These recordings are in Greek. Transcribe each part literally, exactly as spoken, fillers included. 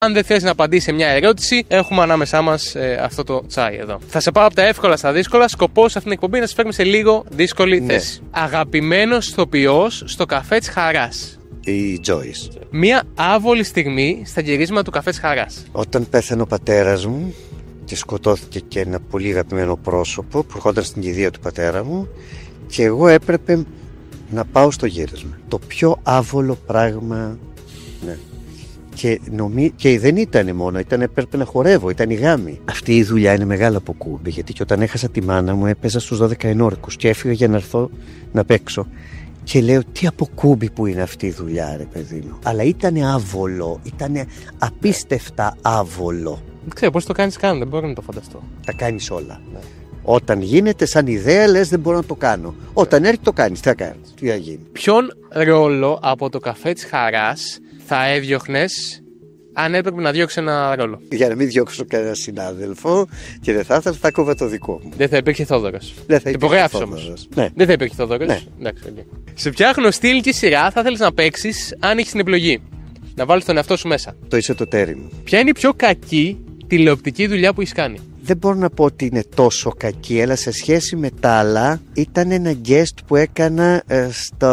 Αν δεν θες να απαντήσει σε μια ερώτηση, έχουμε ανάμεσά μας ε, αυτό το τσάι εδώ. Θα σε πάω από τα εύκολα στα δύσκολα. Σκοπός αυτήν την εκπομπή να σε φέρουμε σε λίγο δύσκολη ναι. θέση. Αγαπημένος ηθοποιός στο καφέ της Χαράς. Η Joyce. Μια άβολη στιγμή στα γυρίσματα του καφέ της Χαράς. Όταν πέθανε ο πατέρας μου και σκοτώθηκε και ένα πολύ αγαπημένο πρόσωπο που ερχόταν στην κηδεία του πατέρα μου και εγώ έπρεπε να πάω στο γύρισμα. Το πιο άβολο πράγμα. Ναι. Και, νομί... και δεν ήταν μόνο, ήταν, έπρεπε να χορεύω, ήταν η γάμη. Αυτή η δουλειά είναι μεγάλα από κούμπι, γιατί και όταν έχασα τη μάνα μου έπαιζα στους δώδεκα ενόρικους και έφυγα για να έρθω να παίξω. Και λέω, τι από κούμπι που είναι αυτή η δουλειά, ρε παιδί μου. Αλλά ήταν άβολο, ήταν απίστευτα άβολο. Δεν ξέρω πώς το κάνεις καν, δεν μπορώ να το φανταστώ. Τα κάνεις όλα. Ναι. Όταν γίνεται σαν ιδέα, λες δεν μπορώ να το κάνω. Όταν έρθει το κάνεις, τι θα κάνεις, τι θα γίνει. Ποιον ρόλο από το καφέ της Χαράς θα έδιωχνες αν έπρεπε να διώξει ένα ρόλο? Για να μην διώξω κανένα συνάδελφο και δεν θα ήθελα, θα κόβα το δικό μου. Δεν θα υπήρχε Θόδωρος. Δεν θα υπήρχε Υπογράφεις όμως. Ναι. Δεν θα υπήρχε Θόδωρος. Ναι. Εντάξει, okay. Σε ποια γνωστή ελληνική σειρά θα ήθελες να παίξεις αν έχεις την επιλογή? Να βάλεις τον εαυτό σου μέσα. Το Είσαι το τέρι μου. Ποια είναι η πιο κακή τηλεοπτική δουλειά που έχεις κάνει? Δεν μπορώ να πω ότι είναι τόσο κακή, αλλά σε σχέση με τα άλλα ήταν ένα guest που έκανα ε,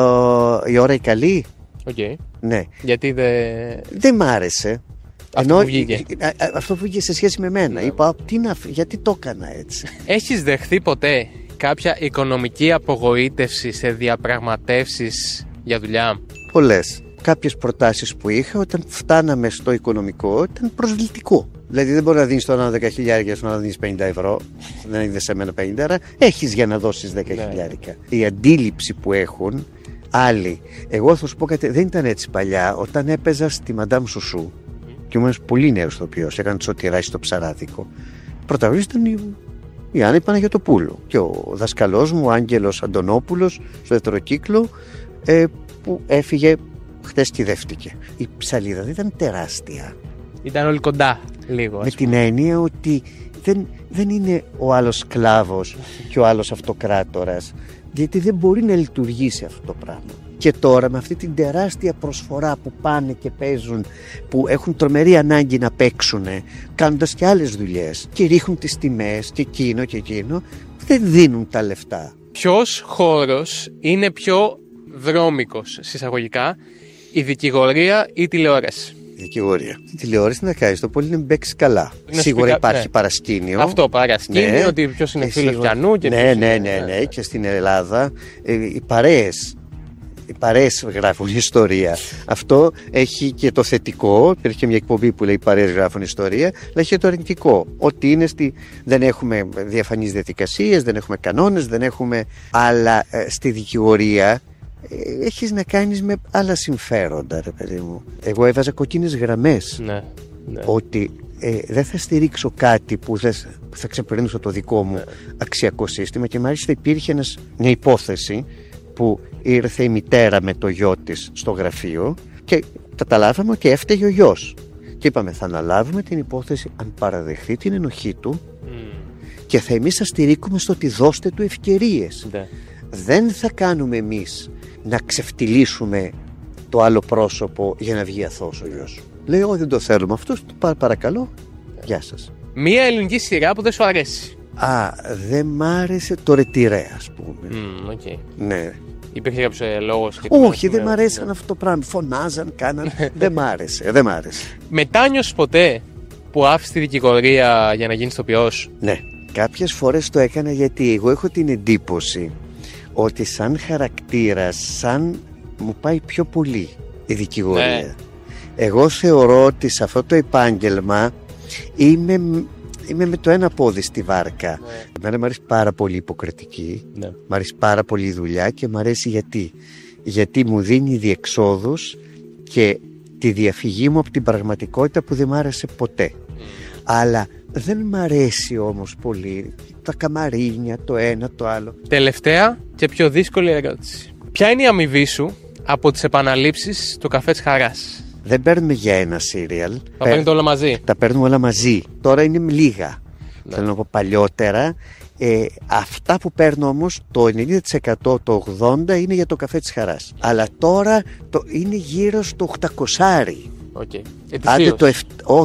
στο «Η ώρα η καλή». Okay. Ναι. Γιατί δεν... Δεν μ' άρεσε. Αυτό Ενώ, που βγήκε. α, α, αυτό που βγήκε σε σχέση με μένα. Ναι. Είπα, τι να, γιατί το έκανα έτσι. Έχεις δεχθεί ποτέ κάποια οικονομική απογοήτευση σε διαπραγματεύσεις για δουλειά? Πολλές. Κάποιες προτάσεις που είχα όταν φτάναμε στο οικονομικό ήταν προσβλητικό. Δηλαδή δεν μπορεί να δίνεις τώρα δέκα χιλιάρικα και να δίνεις πενήντα ευρώ. Δεν είδες σε μένα πενήντα, άρα έχεις για να δώσεις δέκα χιλιάρικα. Η αντίληψη που έχουν άλλοι. Εγώ θα σου πω κάτι, δεν ήταν έτσι παλιά. Όταν έπαιζα στη Μαντάμ Σουσού και ήμουν πολύ νέος ηθοποιός, έκανε σωτηράκι στο Ψαράδικο. Πρωταγωνιστής ήταν η, η Άννα Παναγιωτοπούλου και ο δασκαλός μου, ο Άγγελος Αντωνόπουλος, στο δεύτερο κύκλο, ε, που έφυγε χτες, κυδεύτηκε. Η ψαλίδα δεν ήταν τεράστια. Ήταν όλοι κοντά λίγο. Με την έννοια ότι δεν, δεν είναι ο άλλος σκλάβος και ο άλλος αυτοκράτορας, γιατί δεν μπορεί να λειτουργήσει αυτό το πράγμα. Και τώρα με αυτή την τεράστια προσφορά που πάνε και παίζουν, που έχουν τρομερή ανάγκη να παίξουν, κάνοντας και άλλες δουλειές και ρίχνουν τις τιμές και εκείνο και εκείνο, δεν δίνουν τα λεφτά. Ποιος χώρος είναι πιο βρώμικος, συσσαγωγικά, η δικηγορία ή η τηλεόραση? Η δικηγορία. Η τηλεόραση να κάνει το πολύ να παίξει καλά. Είναι Σίγουρα σπικα... υπάρχει ναι. παρασκήνιο. Αυτό παρασκήνιο, ναι. Ότι ποιος είναι φίλος σίγουρα... πιανού και ναι, ποιος ναι, είναι... ναι, ναι, ναι. Και στην Ελλάδα ε, οι παρέες. Οι παρέες γράφουν ιστορία. Αυτό έχει και το θετικό. Υπήρχε μια εκπομπή που λέει οι παρέες γράφουν ιστορία, αλλά έχει και το αρνητικό. Ότι είναι στη... δεν έχουμε διαφανείς διαδικασίες, δεν έχουμε κανόνες, δεν έχουμε. Αλλά ε, στη δικηγορία ε, έχεις να κάνεις με άλλα συμφέροντα, ρε παιδί μου. Εγώ έβαζα κοκκίνες γραμμές. Ναι, ναι. Ότι ε, δεν θα στηρίξω κάτι που δεν θα ξεπερνήσω το δικό μου ναι. αξιακό σύστημα. Και μάλιστα υπήρχε ένας, μια υπόθεση που ήρθε η μητέρα με το γιο της στο γραφείο και καταλάβαμε ότι έφταιγε ο γιος. Και είπαμε, θα αναλάβουμε την υπόθεση αν παραδεχθεί την ενοχή του mm. και θα εμείς θα στηρίξουμε στο ότι δώστε του ευκαιρίες. Yeah. Δεν θα κάνουμε εμείς να ξεφτυλίσουμε το άλλο πρόσωπο για να βγει αθώος ο γιος. Λέει, εγώ δεν το θέλουμε αυτός, το παρακαλώ, yeah. γεια σας. Μία ελληνική σειρά που δεν σου αρέσει? Α, δεν μ' άρεσε το Ρετυρέ, ας πούμε. Mm, okay. Ναι. Υπήρχε κάποιος ε, λόγος? Όχι, δεν μ' αρέσαν ναι. αυτό το πράγμα. Φωνάζαν, κάναν. δεν μ' άρεσε, δεν μ' άρεσε. Μετάνιωσες ποτέ που άφησες τη δικηγορία για να γίνεις ηθοποιός? Ναι. Κάποιες φορές το έκανα γιατί εγώ έχω την εντύπωση ότι σαν χαρακτήρας, σαν μου πάει πιο πολύ η δικηγορία. Ναι. Εγώ θεωρώ ότι σε αυτό το επάγγελμα είμαι... Είμαι με το ένα πόδι στη βάρκα. Ναι. Εμένα μου αρέσει πάρα πολύ η υποκριτική. Ναι. Μ' αρέσει πάρα πολύ η δουλειά και μ' αρέσει γιατί. Γιατί μου δίνει διεξόδους και τη διαφυγή μου από την πραγματικότητα που δεν μ' άρεσε ποτέ. Mm. Αλλά δεν μ' αρέσει όμως πολύ τα καμαρίνια, το ένα, το άλλο. Τελευταία και πιο δύσκολη ερώτηση. Ποια είναι η αμοιβή σου από τις επαναλήψεις του καφέ της Χαράς? Δεν παίρνουμε για ένα σύριαλ. Τα παίρνετε όλα μαζί? Τα παίρνουμε όλα μαζί. Τώρα είναι λίγα. Ναι. Θέλω να πω παλιότερα. Ε, αυτά που παίρνω όμως το ενενήντα τοις εκατό, το ογδόντα τοις εκατό είναι για το καφέ της Χαράς. Αλλά τώρα το είναι γύρω στο οκτακόσια. Okay. Άντε το εφ... Όχι,